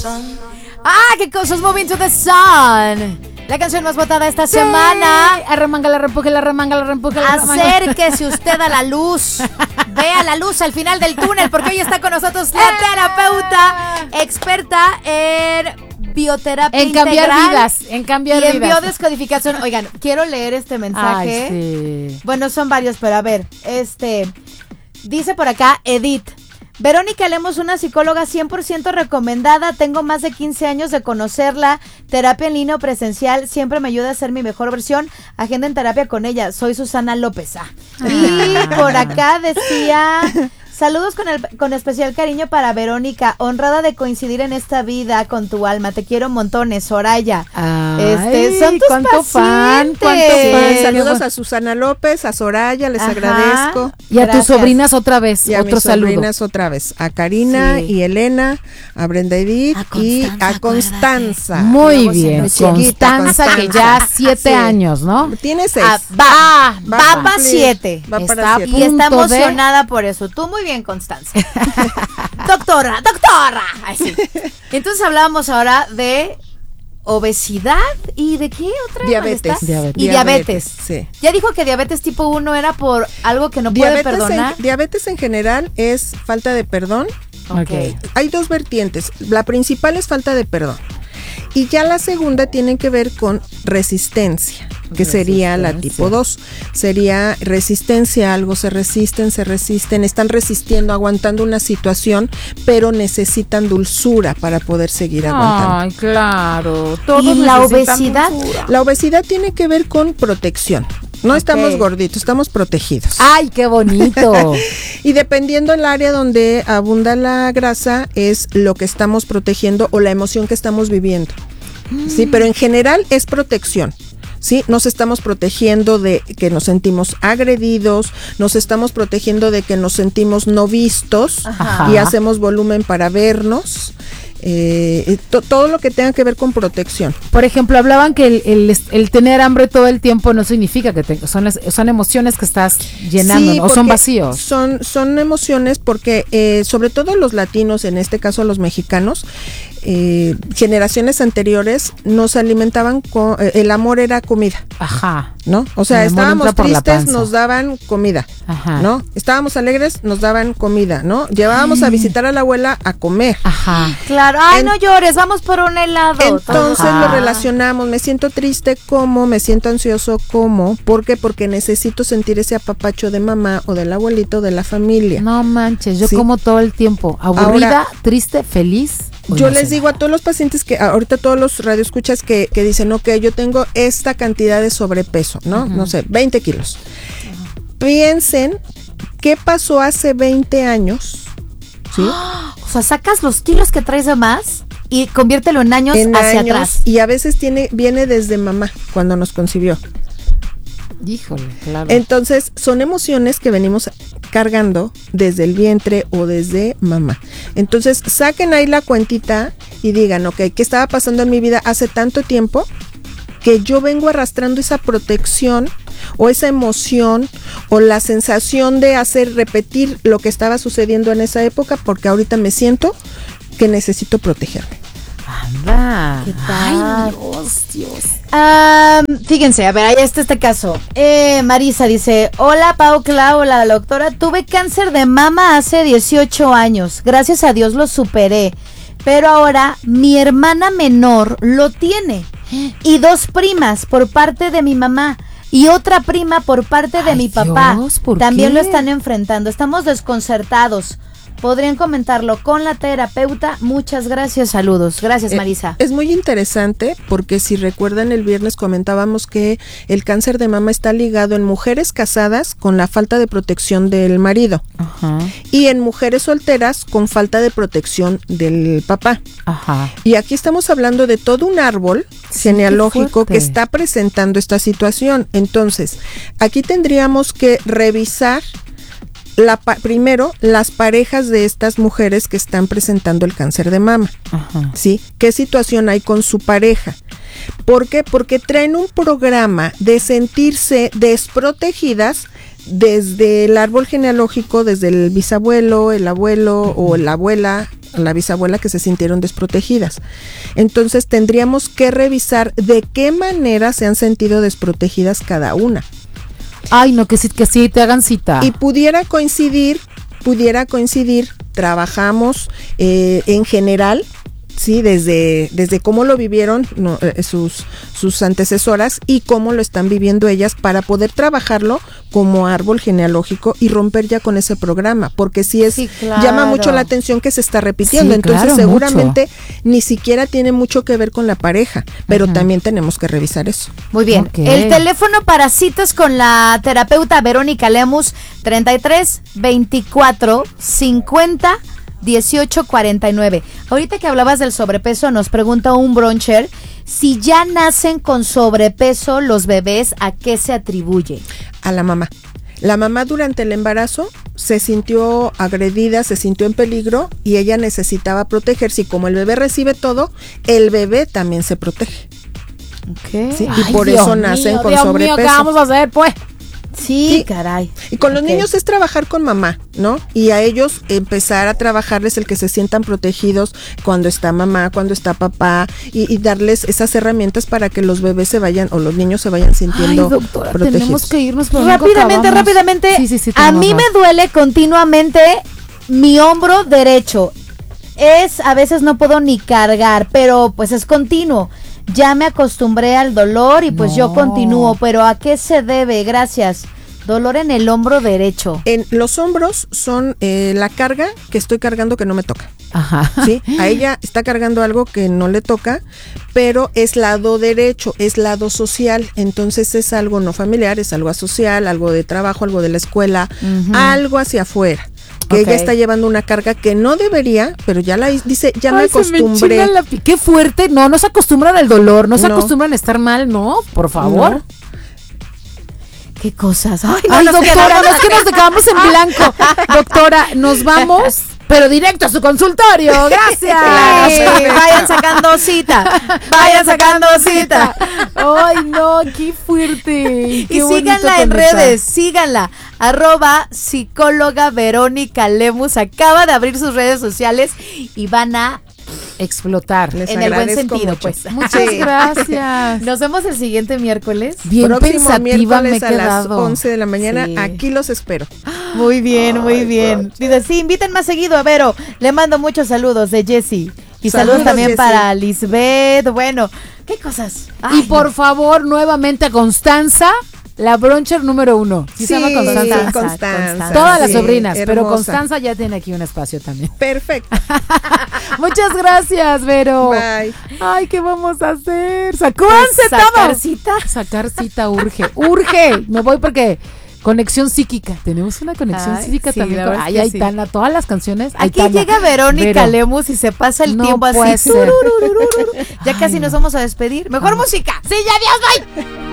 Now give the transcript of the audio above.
¡Ah, qué cosas! Moving to the Sun. La canción más votada esta semana. Arremángala, repújala, arremángala, repújala. Acérquese usted a la luz. Vea la luz al final del túnel, porque hoy está con nosotros la terapeuta experta en bioterapia en cambiar integral vidas, en cambiar y en vidas. biodescodificación. Oigan, quiero leer este mensaje. Ay, sí. Bueno, son varios, pero a ver, dice por acá Edith. Verónica Lemos, una psicóloga 100% recomendada. Tengo más de 15 años de conocerla. Terapia en línea o presencial siempre me ayuda a ser mi mejor versión. Agenda en terapia con ella. Soy Susana López. Y por acá decía... Saludos con especial cariño para Verónica, honrada de coincidir en esta vida con tu alma. Te quiero montones, Soraya. Ay, son tus cuánto pacientes. fan. Saludos a Susana López, a Soraya, les agradezco. Y a Gracias. tus sobrinas otra vez, Y a otro mis saludo. sobrinas otra vez, a Karina y Elena, a Brenda Edith y a Constanza. Muy Luego bien, siendo chiquita, Constanza, que ya 7 Sí. años, ¿no? Tiene 6. Va Va para cumplir. 7. Va para Está 7. Y está punto de- emocionada por eso. Tú muy bien, Constanza. Doctora. Ay, sí. Entonces hablábamos ahora de obesidad y de qué otra Diabetes. malestar? Y diabetes. Sí. Ya dijo que diabetes tipo 1 era por algo que no puede perdonar. Diabetes en general es falta de perdón. Ok. Hay dos vertientes. La principal es falta de perdón. Y ya la segunda tiene que ver con resistencia, que sería la tipo 2. Sería resistencia a algo, se resisten, están resistiendo, aguantando una situación, pero necesitan dulzura para poder seguir aguantando. Ay, claro. Todos ¿Y la necesitan obesidad? dulzura. La obesidad tiene que ver con protección. No estamos gorditos, estamos protegidos. Ay, qué bonito. Y dependiendo del área donde abunda la grasa, es lo que estamos protegiendo o la emoción que estamos viviendo. Sí, pero en general es protección. Sí, nos estamos protegiendo de que nos sentimos agredidos, nos estamos protegiendo de que nos sentimos no vistos. Ajá. Y hacemos volumen para vernos. Todo lo que tenga que ver con protección. Por ejemplo, hablaban que el tener hambre todo el tiempo no significa que son emociones que estás llenando, Sí, ¿no? O son porque vacíos. Son emociones porque sobre todo los latinos, en este caso los mexicanos, generaciones anteriores nos alimentaban con el amor era comida. Ajá. ¿No? O sea, El amor estábamos entra por la tristes, panza. nos daban comida. Ajá. ¿No? Estábamos alegres, nos daban comida, ¿no? Llevábamos a visitar a la abuela a comer. Ajá. Claro. Ay, no llores, vamos por un helado. Entonces Ajá. lo relacionamos, me siento triste como, me siento ansioso como, ¿por qué? Porque necesito sentir ese apapacho de mamá o del abuelito de la familia. No manches, yo Sí. como todo el tiempo, aburrida, triste, feliz. o Yo les emocionada. digo a todos los pacientes que ahorita todos los radioescuchas que dicen, ok, yo tengo esta cantidad de sobrepeso, ¿no? No sé, 20 kilos. Piensen, ¿qué pasó hace 20 años? ¿Sí? O sea, sacas los kilos que traes de más y conviértelo en años hacia atrás. Y a veces viene desde mamá, cuando nos concibió. Híjole, claro. Entonces, son emociones que venimos cargando desde el vientre o desde mamá. Entonces, saquen ahí la cuentita y digan, ok, ¿qué estaba pasando en mi vida hace tanto tiempo que yo vengo arrastrando esa protección o esa emoción o la sensación de hacer repetir lo que estaba sucediendo en esa época porque ahorita me siento que necesito protegerme? Anda. ¿Qué tal? Ay, Dios. Fíjense, a ver, ahí está este caso. Marisa dice, hola Pau, Clau, hola doctora, tuve cáncer de mama hace 18 años, gracias a Dios lo superé, pero ahora mi hermana menor lo tiene y 2 primas por parte de mi mamá y otra prima por parte de Ay, mi papá. Dios, ¿por También qué? lo están enfrentando, estamos desconcertados. Podrían comentarlo con la terapeuta. Muchas gracias, saludos. Gracias, Marisa. Es muy interesante porque si recuerdan el viernes comentábamos que el cáncer de mama está ligado en mujeres casadas con la falta de protección del marido Ajá. y en mujeres solteras con falta de protección del papá. Ajá. Y aquí estamos hablando de todo un árbol Sí, genealógico qué que fuerte. está presentando esta situación. Entonces, aquí tendríamos que revisar primero las parejas de estas mujeres que están presentando el cáncer de mama. Ajá. ¿Sí? ¿Qué situación hay con su pareja? ¿Por qué? Porque traen un programa de sentirse desprotegidas desde el árbol genealógico, desde el bisabuelo, el abuelo o la abuela la bisabuela, que se sintieron desprotegidas. Entonces tendríamos que revisar de qué manera se han sentido desprotegidas cada una. Ay, no, que sí te hagan cita. Y pudiera coincidir, trabajamos en general, sí, desde cómo lo vivieron sus antecesoras y cómo lo están viviendo ellas, para poder trabajarlo como árbol genealógico y romper ya con ese programa, porque claro, llama mucho la atención que se está repitiendo. Sí, entonces claro, seguramente ni siquiera tiene mucho que ver con la pareja, pero también tenemos que revisar eso. Muy bien. Okay. El teléfono para citas con la terapeuta Verónica Lemus, 33 24 50 1849. Ahorita que hablabas del sobrepeso, nos pregunta un broncher si ya nacen con sobrepeso los bebés, ¿a qué se atribuye? A la mamá. La mamá durante el embarazo se sintió agredida, se sintió en peligro y ella necesitaba protegerse, y como el bebé recibe todo, el bebé también se protege. Okay. ¿Sí? Y por eso nacen con sobrepeso. Dios mío, ¿qué vamos a hacer, pues? Sí, caray. Y con los niños es trabajar con mamá, ¿no? Y a ellos empezar a trabajarles el que se sientan protegidos cuando está mamá, cuando está papá, y darles esas herramientas para que los bebés se vayan, o los niños se vayan sintiendo doctora, protegidos. tenemos que irnos, pero Rápidamente. Sí, A mí me duele continuamente mi hombro derecho. A veces no puedo ni cargar, pero pues es continuo. Ya me acostumbré al dolor y pues yo continúo, pero ¿a qué se debe? Gracias. Dolor en el hombro derecho. En los hombros son la carga que estoy cargando que no me toca. Ajá. Sí, a ella está cargando algo que no le toca, pero es lado derecho, es lado social, entonces es algo no familiar, es algo asocial, algo de trabajo, algo de la escuela, algo hacia afuera. Que ella está llevando una carga que no debería, pero ya dice, ya me acostumbré. Qué fuerte. No se acostumbran al dolor, no se acostumbran a estar mal, no, por favor. No. ¿Qué cosas? Ay, doctora, no es que nos quedamos en blanco. Doctora, nos vamos, pero directo a su consultorio. Gracias. Vayan sacando cita. Ay, no, qué fuerte. Y síganla en redes, síganla. @psicóloga Verónica Lemus. Acaba de abrir sus redes sociales y van a explotar. Les en el buen agradezco sentido, mucho. pues. Muchas gracias. Nos vemos el siguiente miércoles. Bien Próximo pensativa me he miércoles a las quedado. 11 de la mañana, Sí. aquí los espero. Muy bien, muy bien. Dice, sí, inviten más seguido a Vero. Le mando muchos saludos de Jessie. Y saludos también Jessie. para Lisbeth. Bueno, ¿qué cosas? Y por favor, nuevamente a Constanza, la broncher número 1. Sí, se llama Constanza. Constanza. Todas las Sí, sobrinas, pero hermosa. Constanza ya tiene aquí un espacio también. Perfecto. Muchas gracias, Vero. Bye. Ay, ¿qué vamos a hacer? ¡Sacúdanse ¿Sacar todos! cita? Sacar cita urge. Me voy porque conexión psíquica. Tenemos una conexión Ay, psíquica sí, también. la Con, verdad ay, es que Aitana, todas las canciones. Aquí Aitana. llega Verónica Vero. Lemus y se pasa el No tiempo puede así. ser. Ya Ay, casi no. nos vamos a despedir. Mejor música. Sí, ya, adiós, bye.